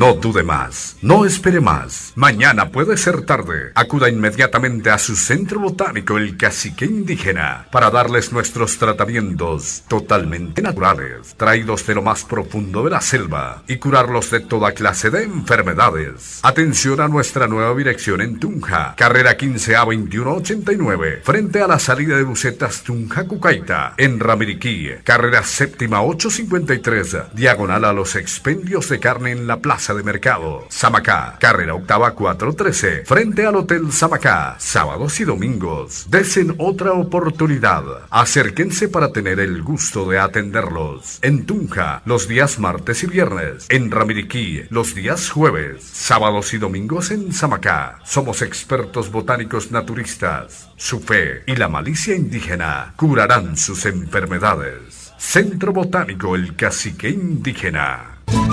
No dude más, no espere más. Mañana puede ser tarde. Acuda inmediatamente a su centro botánico El Cacique Indígena para darles nuestros tratamientos totalmente naturales, traídos de lo más profundo de la selva y curarlos de toda clase de enfermedades. Atención a nuestra nueva dirección en Tunja, carrera 15A 2189, frente a la salida de Bucetas Tunja Cucaita. En Ramiriquí, carrera séptima 853, diagonal a los expendios de carne en la plaza de mercado. Samacá, carrera octava 413, frente al Hotel Samacá, sábados y domingos. Desen otra oportunidad. Acérquense para tener el gusto de atenderlos. En Tunja, los días martes y viernes. En Ramiriquí, los días jueves. Sábados y domingos en Samacá. Somos expertos botánicos naturistas. Su fe y la malicia indígena curarán sus enfermedades. Centro Botánico El Cacique Indígena.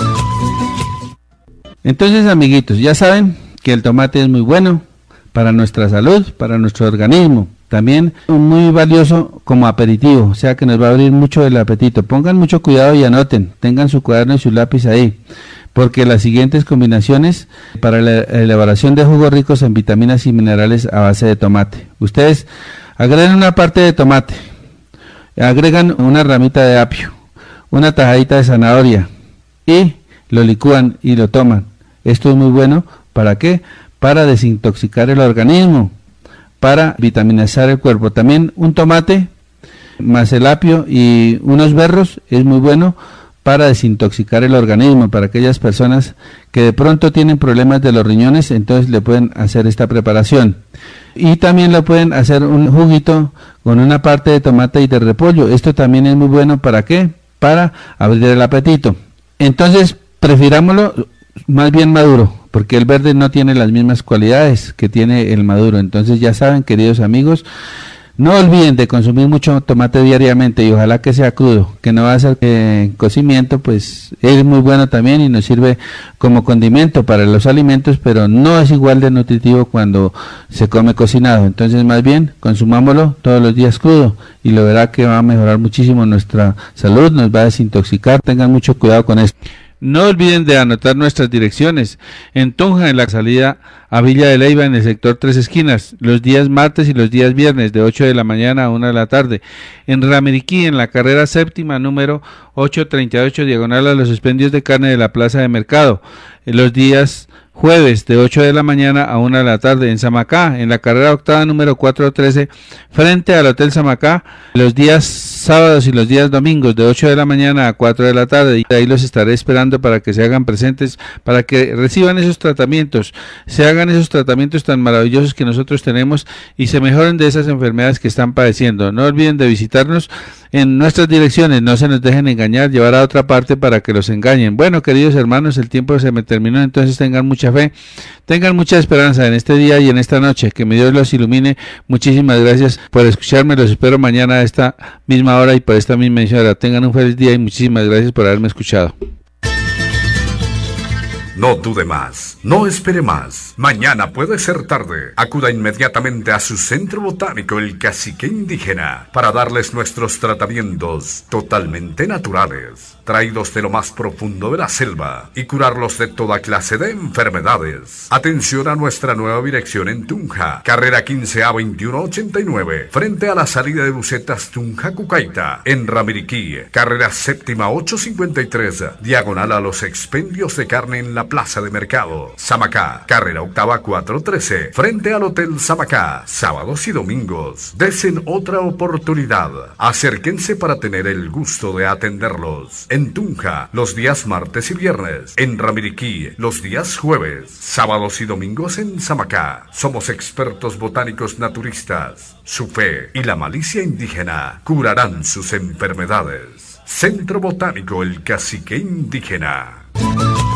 Entonces, amiguitos, ya saben que el tomate es muy bueno para nuestra salud, para nuestro organismo. También muy valioso como aperitivo, o sea que nos va a abrir mucho el apetito. Pongan mucho cuidado y anoten, tengan su cuaderno y su lápiz ahí, porque las siguientes combinaciones para la elaboración de jugos ricos en vitaminas y minerales a base de tomate. Ustedes agregan una parte de tomate, agregan una ramita de apio, una tajadita de zanahoria y lo licúan y lo toman. Esto es muy bueno, ¿para qué? Para desintoxicar el organismo, para vitaminizar el cuerpo. También un tomate más el apio y unos berros es muy bueno para desintoxicar el organismo. Para aquellas personas que de pronto tienen problemas de los riñones, entonces le pueden hacer esta preparación. Y también lo pueden hacer un juguito con una parte de tomate y de repollo. Esto también es muy bueno, ¿para qué? Para abrir el apetito. Entonces, prefirámoslo más bien maduro, porque el verde no tiene las mismas cualidades que tiene el maduro. Entonces ya saben, queridos amigos, no olviden de consumir mucho tomate diariamente y ojalá que sea crudo, que no va a ser cocimiento, pues es muy bueno también y nos sirve como condimento para los alimentos, pero no es igual de nutritivo cuando se come cocinado. Entonces más bien consumámoslo todos los días crudo y lo verá que va a mejorar muchísimo nuestra salud, nos va a desintoxicar. Tengan mucho cuidado con esto. No olviden de anotar nuestras direcciones. En Tunja, en la salida a Villa de Leyva, en el sector Tres Esquinas, los días martes y los días viernes, de 8 de la mañana a 1 de la tarde. En Ramiriquí, en la carrera séptima, número 838, diagonal a los expendios de carne de la plaza de mercado. Los días jueves, de 8 de la mañana a 1 de la tarde. En Samacá, en la carrera octava, número 413, frente al Hotel Samacá, los días sábados y los días domingos, de 8 de la mañana a 4 de la tarde. Y ahí los estaré esperando para que se hagan presentes, para que reciban esos tratamientos, se hagan esos tratamientos tan maravillosos que nosotros tenemos y se mejoren de esas enfermedades que están padeciendo. No olviden de visitarnos en nuestras direcciones, no se nos dejen engañar, llevar a otra parte para que los engañen. Bueno, queridos hermanos, el tiempo se me terminó, entonces tengan mucha fe, tengan mucha esperanza en este día y en esta noche, que mi Dios los ilumine. Muchísimas gracias por escucharme, los espero mañana a esta misma hora y por esta misma emisora. Tengan un feliz día y muchísimas gracias por haberme escuchado. No dude más, no espere más. Mañana puede ser tarde. Acuda inmediatamente a su centro botánico El Cacique Indígena para darles nuestros tratamientos totalmente naturales, traídos de lo más profundo de la selva y curarlos de toda clase de enfermedades. Atención a nuestra nueva dirección en Tunja, carrera 15A 2189, frente a la salida de Bucetas Tunja Cucaita. En Ramiriquí, carrera séptima 853, diagonal a los expendios de carne en la plaza de mercado. Samacá, carrera octava 413, frente al Hotel Samacá, sábados y domingos. Desen otra oportunidad. Acérquense para tener el gusto de atenderlos. En Tunja, los días martes y viernes. En Ramiriquí, los días jueves. Sábados y domingos en Samacá. Somos expertos botánicos naturistas. Su fe y la malicia indígena curarán sus enfermedades. Centro Botánico El Cacique Indígena.